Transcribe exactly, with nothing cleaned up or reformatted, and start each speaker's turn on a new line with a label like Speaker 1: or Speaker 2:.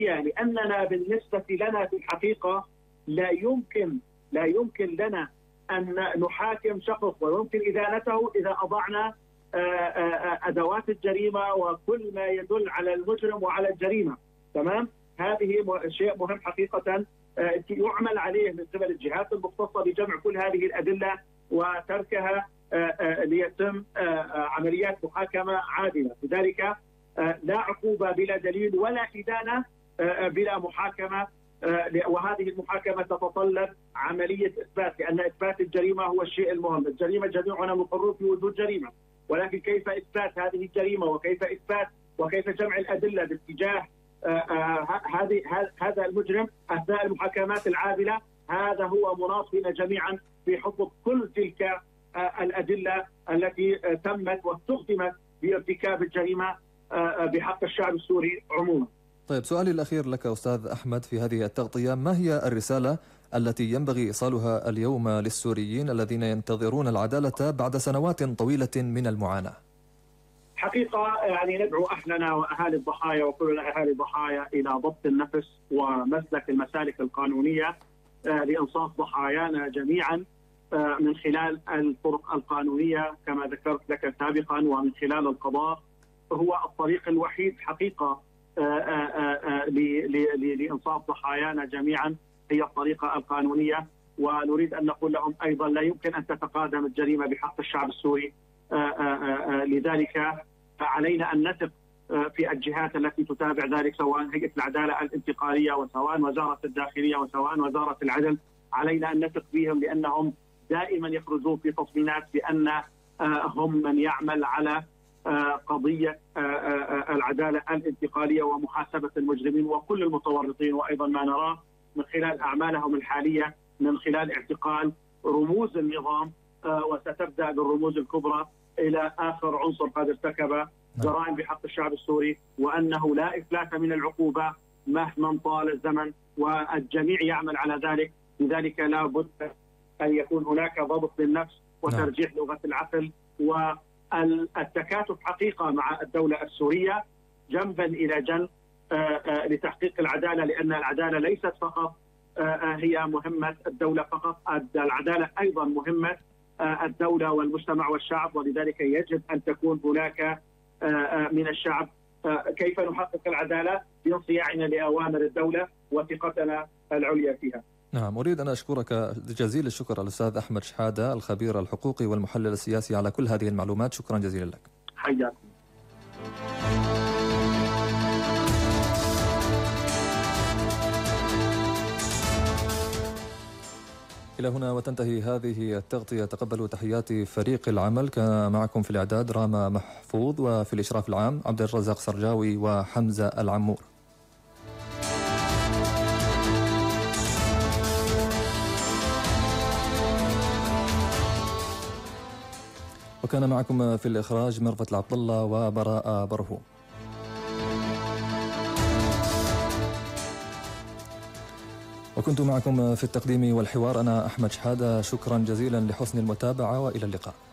Speaker 1: لأننا بالنسبة لنا في الحقيقة لا يمكن لا يمكن لنا أن نحاكم شخص ويمكن إدانته إذا أضعنا أدوات الجريمة وكل ما يدل على المجرم وعلى الجريمة. تمام؟ هذه شيء مهم حقيقة يعمل عليه من قبل الجهات المختصة بجمع كل هذه الأدلة وتركها ليتم عمليات محاكمة عادلة. لذلك لا عقوبة بلا دليل ولا إدانة بلا محاكمة، وهذه المحاكمة تتطلب عملية إثبات، لأن إثبات الجريمة هو الشيء المهم. الجريمة جميعنا مقرون في وجود جريمة، ولكن كيف إثبات هذه الجريمة وكيف إثبات وكيف جمع الأدلة باتجاه هذه هذا المجرم أثناء المحاكمات العادلة، هذا هو مناط بنا جميعا في حفظ كل تلك الأدلة التي تمت واستخدمت بارتكاب الجريمة بحق الشعب السوري عموما.
Speaker 2: طيب، سؤالي الأخير لك أستاذ أحمد في هذه التغطية، ما هي الرسالة التي ينبغي إيصالها اليوم للسوريين الذين ينتظرون العدالة بعد سنوات طويلة من المعاناة؟
Speaker 1: حقيقة يعني ندعو أهلنا وأهالي الضحايا وكلنا أهالي الضحايا إلى ضبط النفس ومسلك المسالك القانونية لإنصاف ضحايانا جميعا من خلال الطرق القانونية كما ذكرت لك سابقا، ومن خلال القضاء هو الطريق الوحيد حقيقة لإنصاف ضحايانا جميعا، هي الطريقة القانونية. ونريد أن نقول لهم أيضا لا يمكن أن تتقادم الجريمة بحق الشعب السوري، لذلك علينا أن نثق في الجهات التي تتابع ذلك، سواء هيئة العدالة الانتقالية وسواء وزارة الداخلية وسواء وزارة العدل. علينا أن نثق بهم لأنهم دائما يخرجون في تصميمات بأن هم من يعمل على قضية العدالة الانتقالية ومحاسبة المجرمين وكل المتورطين. وأيضا ما نراه من خلال أعمالهم الحالية من خلال اعتقال رموز النظام، وستبدأ بالرموز الكبرى إلى آخر عنصر قد ارتكب جرائم بحق الشعب السوري، وأنه لا إفلات من العقوبة مهما طال الزمن، والجميع يعمل على ذلك. لذلك لا بد أن يكون هناك ضبط للنفس وترجيح لغة العقل والتكاتف حقيقة مع الدولة السورية جنبا إلى جنب لتحقيق العدالة، لأن العدالة ليست فقط هي مهمة الدولة فقط، العدالة أيضا مهمة الدولة والمجتمع والشعب. ولذلك يجب أن تكون هناك من الشعب كيف نحقق العدالة بانصياعنا لأوامر الدولة وثقتنا العليا فيها.
Speaker 2: نعم، أريد أن أشكرك جزيل الشكر الأستاذ أحمد شحادة الخبير الحقوقي والمحلل السياسي على كل هذه المعلومات. شكرا جزيلا لك.
Speaker 1: حياكم.
Speaker 2: إلى هنا وتنتهي هذه التغطية. تقبلوا تحيات فريق العمل، كان معكم في الإعداد راما محفوظ، وفي الإشراف العام عبد الرزاق سرجاوي وحمزة العمور. وكان معكم في الإخراج مرفت العبد الله وبراء برهوم. وكنت معكم في التقديم والحوار أنا أحمد شحادة. شكرا جزيلا لحسن المتابعة وإلى اللقاء.